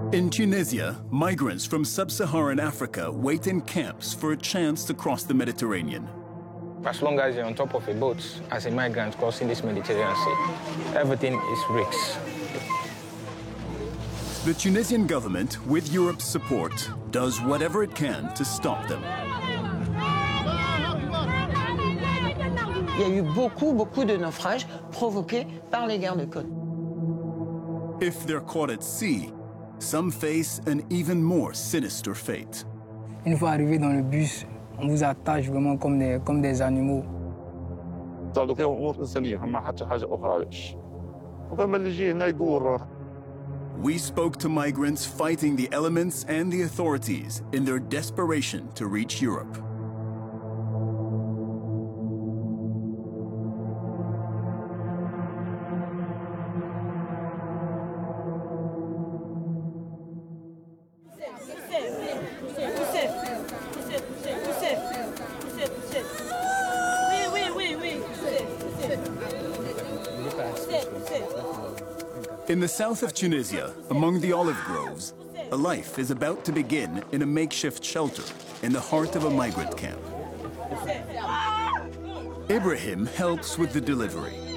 In Tunisia, migrants from sub-Saharan Africa wait in camps for a chance to cross the Mediterranean. As long as you're on top of a boat as a migrant crossing this Mediterranean Sea, everything is risks. The Tunisian government, with Europe's support, does whatever it can to stop them. Il y a eu beaucoup de naufrages provoqués par les guerres de côte. If they're caught at sea, some face an even more sinister fate. Une fois arrivé dans le bus, on vous attache vraiment comme des animaux. We spoke to migrants fighting the elements and the authorities in their desperation to reach Europe. In the south of Tunisia, among the olive groves, a life is about to begin in a makeshift shelter in the heart of a migrant camp. Ibrahim helps with the delivery.